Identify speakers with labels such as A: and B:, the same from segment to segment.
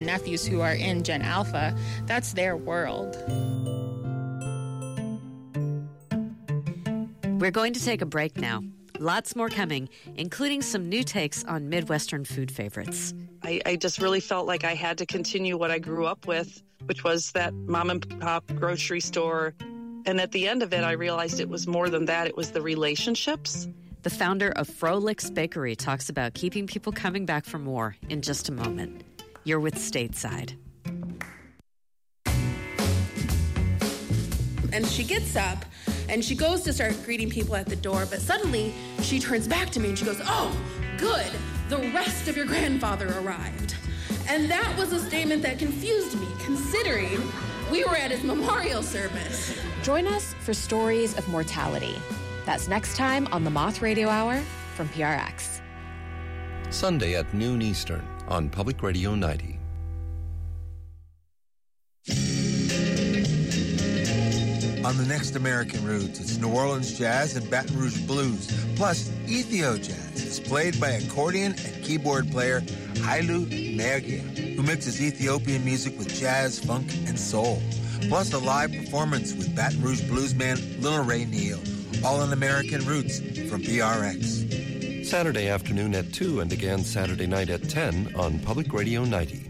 A: nephews who are in Gen Alpha, that's their world.
B: We're going to take a break now. Lots more coming, including some new takes on Midwestern food favorites.
C: I just really felt like I had to continue what I grew up with, which was that mom and pop grocery store. And at the end of it, I realized it was more than that. It was the relationships.
B: The founder of Froelic's Bakery talks about keeping people coming back for more in just a moment. You're with Stateside.
D: And she gets up and she goes to start greeting people at the door, but suddenly she turns back to me and she goes, "Oh, good, the rest of your grandfather arrived." And that was a statement that confused me, considering we were at his memorial service.
E: Join us for Stories of Mortality. That's next time on the Moth Radio Hour from PRX.
F: Sunday at noon Eastern on Public Radio 90.
G: On the next American Roots, it's New Orleans jazz and Baton Rouge blues, plus Ethio jazz, displayed by accordion and keyboard player Hailu Mergia, who mixes Ethiopian music with jazz, funk, and soul. Plus a live performance with Baton Rouge bluesman Little Ray Neal, all on American Roots from PRX.
F: Saturday afternoon at 2 and again Saturday night at 10 on Public Radio 90.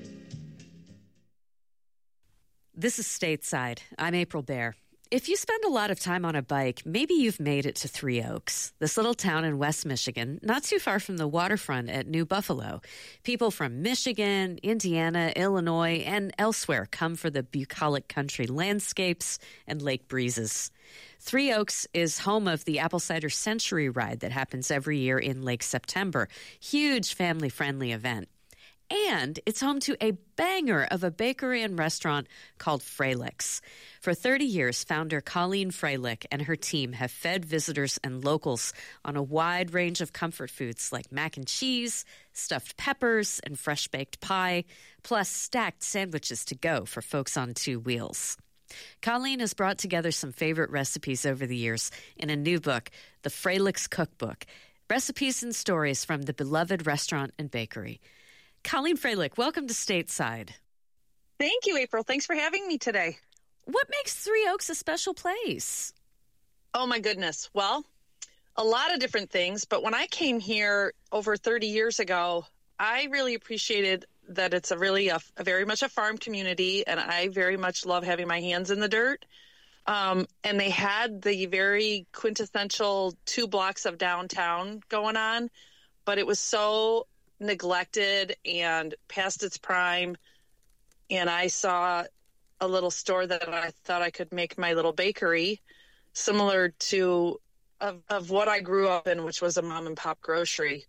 B: This is Stateside. I'm April Baer. If you spend a lot of time on a bike, maybe you've made it to Three Oaks, this little town in West Michigan, not too far from the waterfront at New Buffalo. People from Michigan, Indiana, Illinois, and elsewhere come for the bucolic country landscapes and lake breezes. Three Oaks is home of the Apple Cider Century Ride that happens every year in late September. Huge family-friendly event. And it's home to a banger of a bakery and restaurant called Froelic's. For 30 years, founder Colleen Froelick and her team have fed visitors and locals on a wide range of comfort foods like mac and cheese, stuffed peppers, and fresh-baked pie, plus stacked sandwiches to go for folks on two wheels. Colleen has brought together some favorite recipes over the years in a new book, The Froelic's Cookbook, Recipes and Stories from the Beloved Restaurant and Bakery. Colleen Froelick, welcome to Stateside.
C: Thank you, April. Thanks for having me today.
B: What makes Three Oaks a special place?
C: Oh, my goodness. Well, a lot of different things. But when I came here over 30 years ago, I really appreciated that it's a very much a farm community, and I very much love having my hands in the dirt. And they had the very quintessential 2 blocks of downtown going on, but it was so neglected and past its prime. And I saw a little store that I thought I could make my little bakery similar to of what I grew up in, which was a mom and pop grocery.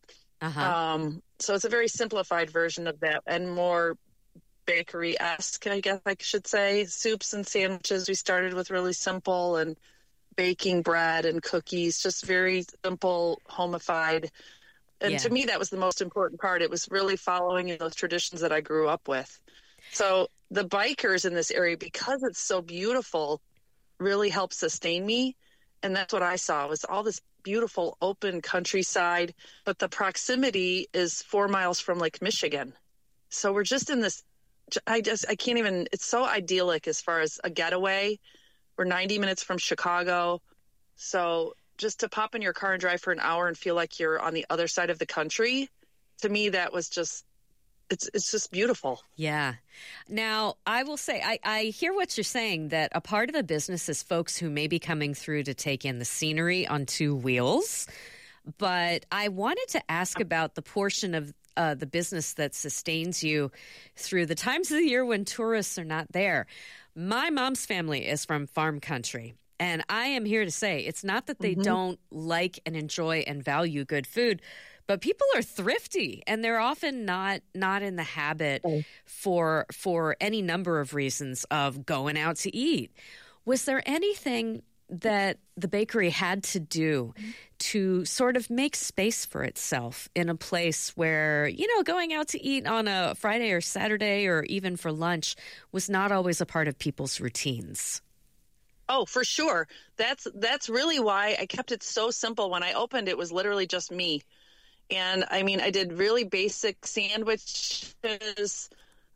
C: So it's a very simplified version of that and more bakery-esque, I guess I should say. Soups and sandwiches, we started with really simple, and baking bread and cookies, just very simple, homeified. And to me, that was the most important part. It was really following in those traditions that I grew up with. So the bikers in this area, because it's so beautiful, really helped sustain me. And that's what I saw, was all this beautiful open countryside. But the proximity is 4 miles from Lake Michigan. So we're just in this, I can't even, it's so idyllic as far as a getaway. We're 90 minutes from Chicago. So just to pop in your car and drive for an hour and feel like you're on the other side of the country, to me, that was just, it's just beautiful.
B: Yeah. Now, I will say, I hear what you're saying, that a part of the business is folks who may be coming through to take in the scenery on 2 wheels. But I wanted to ask about the portion of the business that sustains you through the times of the year when tourists are not there. My mom's family is from farm country. And I am here to say it's not that they don't like and enjoy and value good food, but people are thrifty, and they're often not in the habit for any number of reasons of going out to eat. Was there anything that the bakery had to do to sort of make space for itself in a place where, going out to eat on a Friday or Saturday or even for lunch was not always a part of people's routines?
C: Oh, for sure. That's really why I kept it so simple. When I opened, it was literally just me. And I mean, I did really basic sandwiches,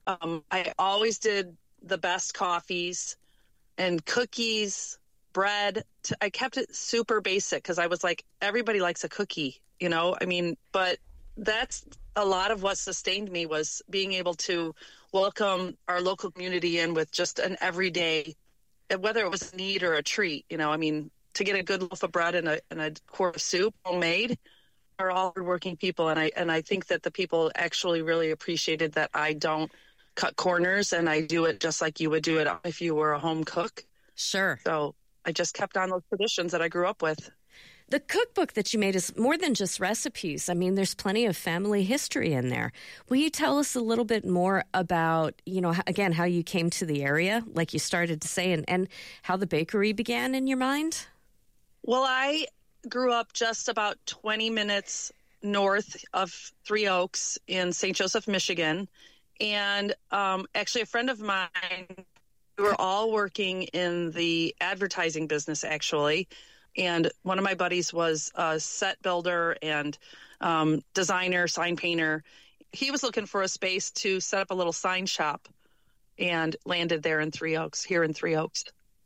C: I always did the best coffees and cookies, bread. I kept it super basic because I was like, everybody likes a cookie, you know? I mean, but that's a lot of what sustained me, was being able to welcome our local community in with just an everyday, whether it was a need or a treat, you know? I mean, to get a good loaf of bread and a quart of soup homemade are all hardworking people. And I think that the people actually really appreciated that I don't cut corners, and I do it just like you would do it if you were a home cook.
B: Sure.
C: So I just kept on those traditions that I grew up with.
B: The cookbook that you made is more than just recipes. I mean, there's plenty of family history in there. Will you tell us a little bit more about, you know, again, how you came to the area, like you started to say, and how the bakery began in your mind? Well,
C: I grew up just about 20 minutes north of Three Oaks in St. Joseph, Michigan. And actually, a friend of mine, we were all working in the advertising business, actually. And one of my buddies was a set builder and designer, sign painter. He was looking for a space to set up a little sign shop and landed there in Three Oaks, here in Three Oaks.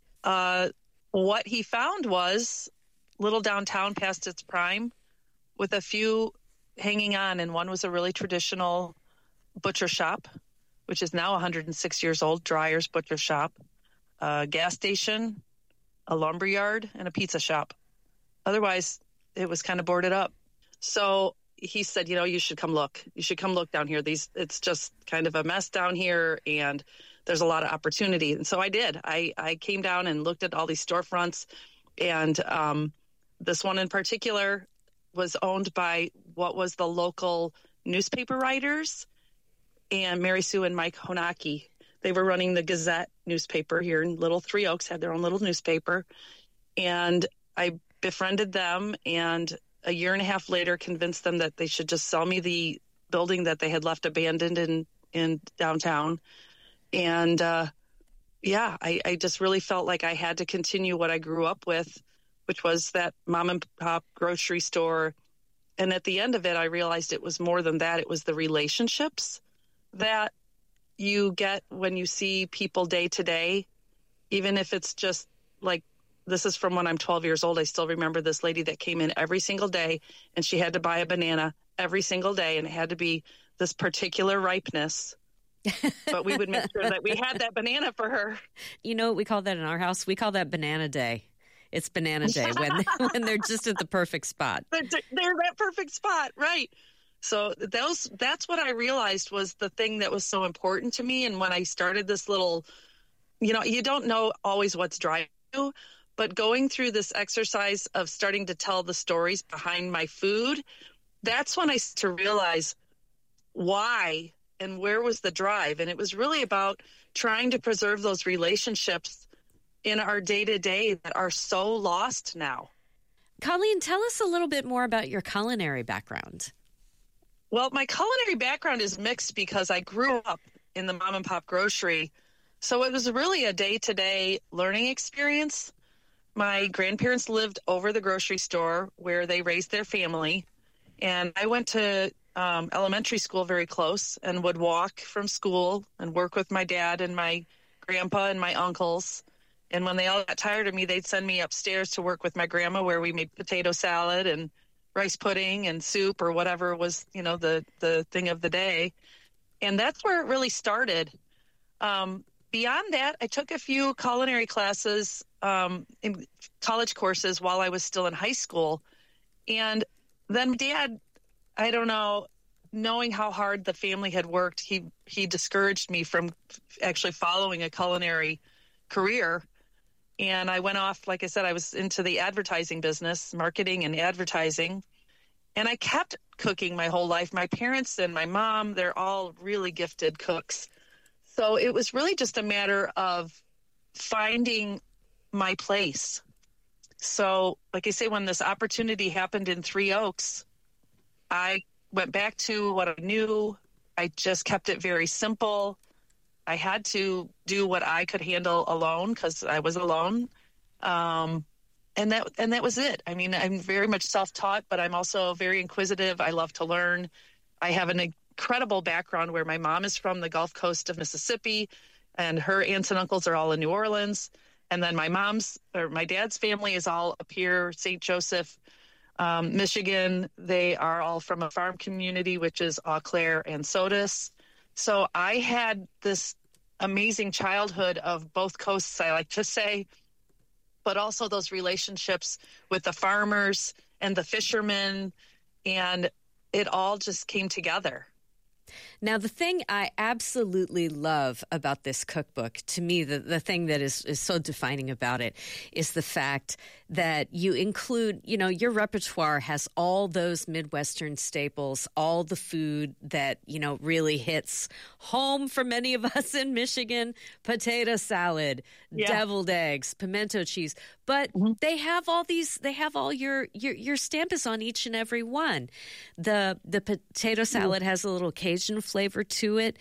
C: What he found was little downtown past its prime with a few hanging on. And one was a really traditional butcher shop, which is now 106 years old, Dreyer's Butcher Shop, a gas station, a lumber yard, and a pizza shop. Otherwise, it was kind of boarded up. So he said, you know, you should come look. You should come look down here. It's just kind of a mess down here, and there's a lot of opportunity. And so I did. I came down and looked at all these storefronts, and this one in particular was owned by what was the local newspaper writers, and Mary Sue and Mike Honaki. They were running the Gazette newspaper here in Little Three Oaks, had their own little newspaper. And I befriended them, and a year and a half later convinced them that they should just sell me the building that they had left abandoned in downtown. And I just really felt like I had to continue what I grew up with, which was that mom and pop grocery store. And at the end of it, I realized it was more than that. It was the relationships that you get when you see people day to day, even if it's just like, this is from when I'm 12 years old. I still remember this lady that came in every single day, and she had to buy a banana every single day, and it had to be this particular ripeness. But we would make sure that we had that banana for her.
B: You know what we call that in our house? We call that banana day. It's banana day when they're just at the perfect spot.
C: They're that perfect spot, right? So that's what I realized was the thing that was so important to me. And when I started this little, you know, you don't know always what's driving you, but going through this exercise of starting to tell the stories behind my food, that's when I started to realize why and where was the drive. And it was really about trying to preserve those relationships in our day-to-day that are so lost now.
B: Colleen, tell us a little bit more about your culinary background.
C: Well, my culinary background is mixed because I grew up in the mom and pop grocery. So it was really a day-to-day learning experience. My grandparents lived over the grocery store where they raised their family. And I went to elementary school very close and would walk from school and work with my dad and my grandpa and my uncles. And when they all got tired of me, they'd send me upstairs to work with my grandma, where we made potato salad and rice pudding and soup or whatever was, you know, the thing of the day. And that's where it really started. Beyond that, I took a few culinary classes, in college courses while I was still in high school. And then Dad, I don't know, knowing how hard the family had worked, he discouraged me from actually following a culinary career. And I went off, like I said, I was into the advertising business, marketing and advertising. And I kept cooking my whole life. My parents and my mom, they're all really gifted cooks. So it was really just a matter of finding my place. So, like I say, when this opportunity happened in Three Oaks, I went back to what I knew. I just kept it very simple. I had to do what I could handle alone because I was alone. And that was it. I mean, I'm very much self-taught, but I'm also very inquisitive. I love to learn. I have an incredible background where my mom is from the Gulf Coast of Mississippi, and her aunts and uncles are all in New Orleans. And then my dad's family is all up here, St. Joseph, Michigan. They are all from a farm community, which is Eau Claire and Sodus. So I had this amazing childhood of both coasts, I like to say, but also those relationships with the farmers and the fishermen, and it all just came together.
B: Now, the thing I absolutely love about this cookbook, to me, the thing that is so defining about it is the fact that you include, your repertoire has all those Midwestern staples, all the food that, really hits home for many of us in Michigan: potato salad, deviled eggs, pimento cheese. But they have all these, your stamp is on each and every one. The potato salad has a little Cajun flavor to it.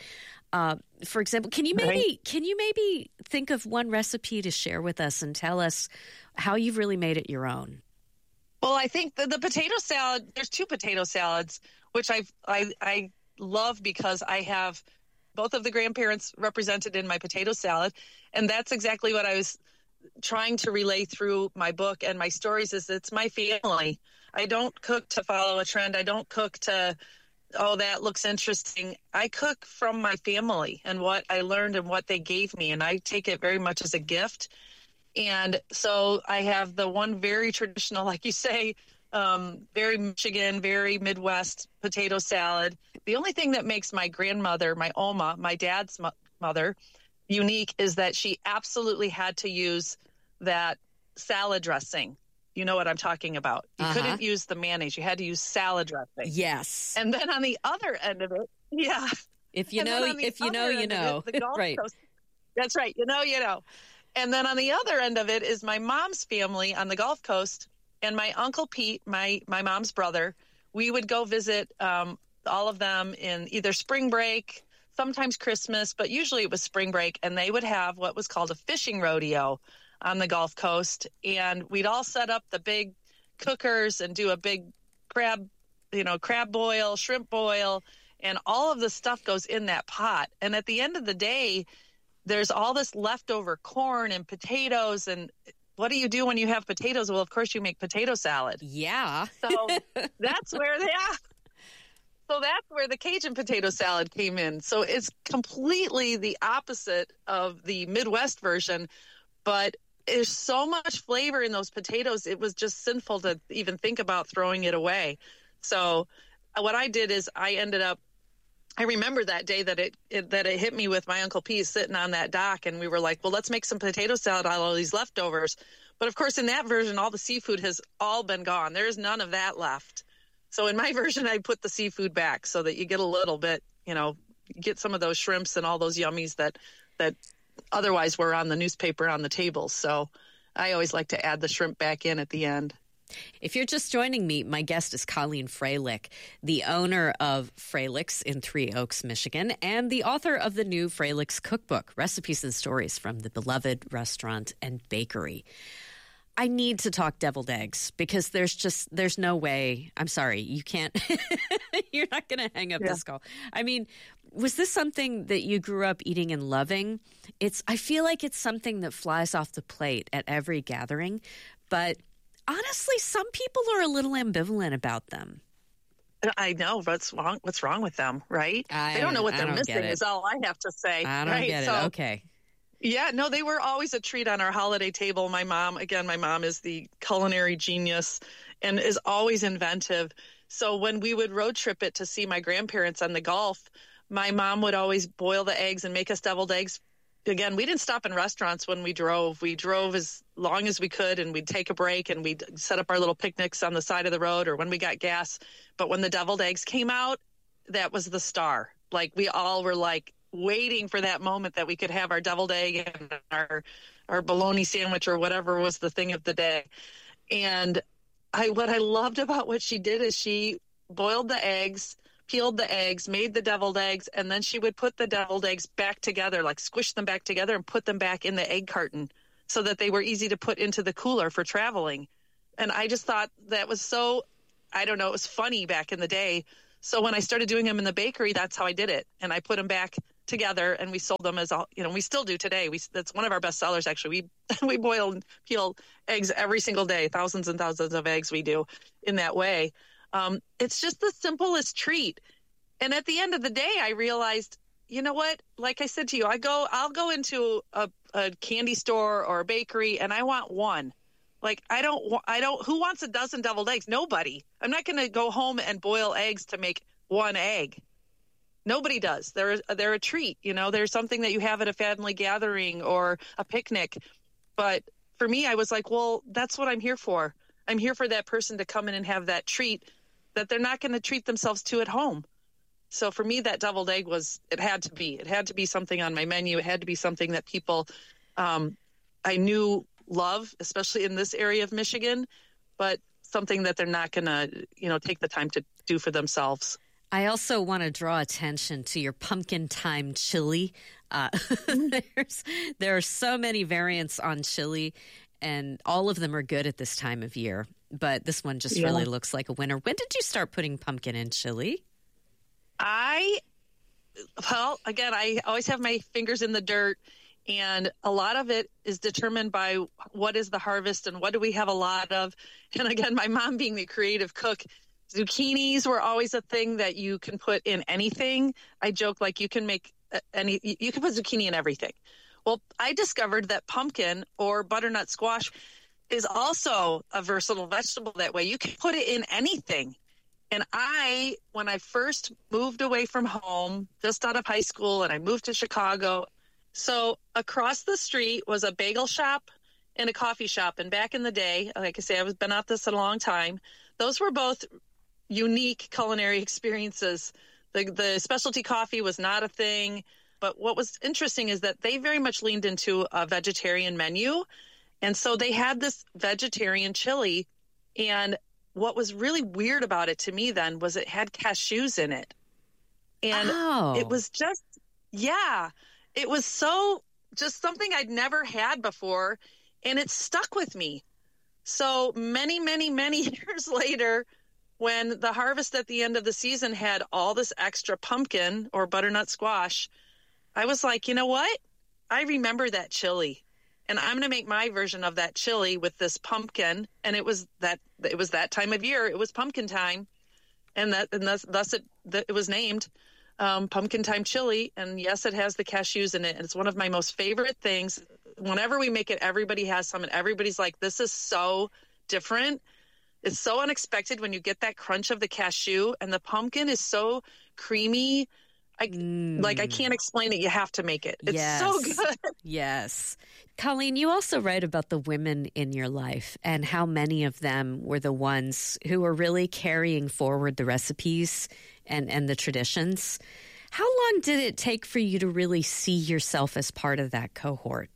B: For example, can you maybe think of one recipe to share with us and tell us how you've really made it your own?
C: Well, I think the potato salad, there's two potato salads, which I love because I have both of the grandparents represented in my potato salad. And that's exactly what I was trying to relay through my book and my stories, is it's my family. I don't cook to follow a trend. I don't cook to, that looks interesting. I cook from my family and what I learned and what they gave me, and I take it very much as a gift. And so I have the one very traditional, like you say, very Michigan, very Midwest potato salad. The only thing that makes my grandmother, my Oma, my dad's mother, unique is that she absolutely had to use that salad dressing. You know what I'm talking about. You couldn't use the mayonnaise. You had to use salad dressing.
B: Yes.
C: And then on the other end of it,
B: if you know, you know.
C: The Gulf
B: right.
C: Coast, that's right. You know. And then on the other end of it is my mom's family on the Gulf Coast, and my Uncle Pete, my mom's brother. We would go visit all of them in either spring break, sometimes Christmas, but usually it was spring break, and they would have what was called a fishing rodeo on the Gulf Coast. And we'd all set up the big cookers and do a big crab boil, shrimp boil, and all of the stuff goes in that pot. And at the end of the day, there's all this leftover corn and potatoes. And what do you do when you have potatoes? Well, of course, you make potato salad.
B: Yeah.
C: So that's where they are. So that's where the Cajun potato salad came in. So it's completely the opposite of the Midwest version, but there's so much flavor in those potatoes. It was just sinful to even think about throwing it away. So what I did is I remember that day that it hit me with my Uncle Pete sitting on that dock, and we were like, well, let's make some potato salad out of all these leftovers. But of course, in that version, all the seafood has all been gone. There's none of that left. So in my version, I put the seafood back so that you get a little bit, you get some of those shrimps and all those yummies that otherwise were on the newspaper on the tables. So I always like to add the shrimp back in at the end.
B: If you're just joining me, my guest is Colleen Freilich, the owner of Freilich's in Three Oaks, Michigan, and the author of the new Freilich's Cookbook, Recipes and Stories from the Beloved Restaurant and Bakery. I need to talk deviled eggs because there's no way. I'm sorry, you can't. You're not going to hang up this call. I mean, was this something that you grew up eating and loving? I feel like it's something that flies off the plate at every gathering, but honestly, some people are a little ambivalent about them.
C: I know what's wrong with them, right? They don't know what they're missing. Is all I have to say.
B: I don't get it. Okay.
C: Yeah, no, they were always a treat on our holiday table. My mom is the culinary genius and is always inventive. So when we would road trip it to see my grandparents on the Gulf, my mom would always boil the eggs and make us deviled eggs. Again, we didn't stop in restaurants when we drove. We drove as long as we could, and we'd take a break, and we'd set up our little picnics on the side of the road or when we got gas. But when the deviled eggs came out, that was the star. Like, we all were like waiting for that moment that we could have our deviled egg and our bologna sandwich or whatever was the thing of the day. And what I loved about what she did is she boiled the eggs, peeled the eggs, made the deviled eggs, and then she would put the deviled eggs back together, like squish them back together and put them back in the egg carton so that they were easy to put into the cooler for traveling. And I just thought that was so, I don't know, it was funny back in the day. So when I started doing them in the bakery, that's how I did it. And I put them back together and we sold them as, we still do today. That's one of our best sellers, actually. We boil and peel eggs every single day, thousands and thousands of eggs we do in that way. It's just the simplest treat. And at the end of the day, I realized, you know what? Like I said to you, I'll go into a candy store or a bakery and I want one. Like, who wants a dozen deviled eggs? Nobody. I'm not going to go home and boil eggs to make one egg. Nobody does. They're a treat. They're something that you have at a family gathering or a picnic. But for me, I was like, well, that's what I'm here for. I'm here for that person to come in and have that treat that they're not going to treat themselves to at home. So for me, that deviled egg it had to be something on my menu. It had to be something that people I knew love, especially in this area of Michigan, but something that they're not going to, take the time to do for themselves.
B: I also want to draw attention to your pumpkin time chili. There are so many variants on chili, and all of them are good at this time of year. But this one just really looks like a winner. When did you start putting pumpkin in chili? I always have my fingers in the dirt, and a lot of it is determined by what is the harvest and what do we have a lot of. And again, my mom being the creative cook, zucchinis were always a thing that you can put in anything. I joke, like, you can put zucchini in everything. Well, I discovered that pumpkin or butternut squash is also a versatile vegetable that way. You can put it in anything. And when I first moved away from home, just out of high school, and I moved to Chicago, so across the street was a bagel shop and a coffee shop. And back in the day, like I say, I've been at this a long time. Those were both unique culinary experiences. The specialty coffee was not a thing. But what was interesting is that they very much leaned into a vegetarian menu. And so they had this vegetarian chili. And what was really weird about it to me then was it had cashews in it. And it was just, it was so just something I'd never had before. And it stuck with me. So many, many, many years later, when the harvest at the end of the season had all this extra pumpkin or butternut squash, I was like, you know what? I remember that chili. And I'm going to make my version of that chili with this pumpkin. And it was that time of year. It was pumpkin time. And thus it was named pumpkin time chili. And yes, it has the cashews in it. And it's one of my most favorite things. Whenever we make it, everybody has some, and everybody's like, this is so different. It's so unexpected when you get that crunch of the cashew, and the pumpkin is so creamy. I can't explain it. You have to make it. It's so good. Yes. Colleen, you also write about the women in your life and how many of them were the ones who were really carrying forward the recipes and the traditions. How long did it take for you to really see yourself as part of that cohort?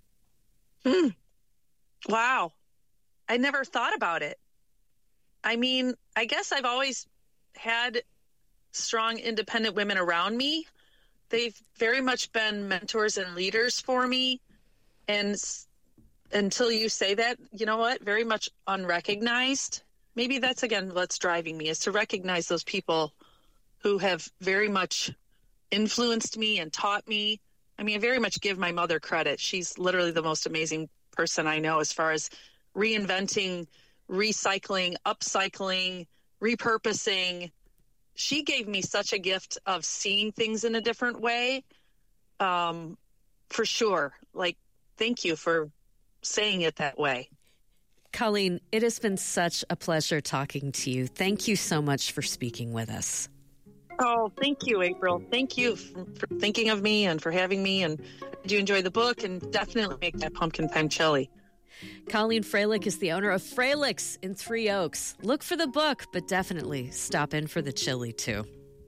C: Wow. I never thought about it. I mean, I guess I've always had strong, independent women around me. They've very much been mentors and leaders for me. And until you say that, you know what, very much unrecognized. Maybe that's, again, what's driving me, is to recognize those people who have very much influenced me and taught me. I mean, I very much give my mother credit. She's literally the most amazing person I know as far as reinventing, recycling, upcycling, repurposing. She gave me such a gift of seeing things in a different way, for sure. Like, thank you for saying it that way.
B: Colleen, it has been such a pleasure talking to you. Thank you so much for speaking with us.
C: Oh, thank you, April. Thank you for thinking of me and for having me. And do you enjoy the book? And definitely make that pumpkin time chili.
B: Colleen Freilich is the owner of Freilicks in Three Oaks. Look for the book, but definitely stop in for the chili, too.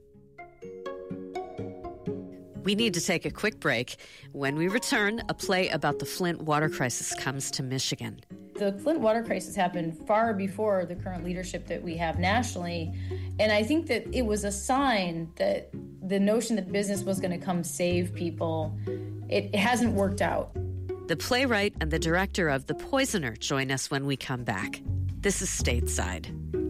B: We need to take a quick break. When we return, a play about the Flint water crisis comes to Michigan.
H: The Flint water crisis happened far before the current leadership that we have nationally. And I think that it was a sign that the notion that business was going to come save people, it hasn't worked out.
B: The playwright and the director of The Poisoner join us when we come back. This is Stateside.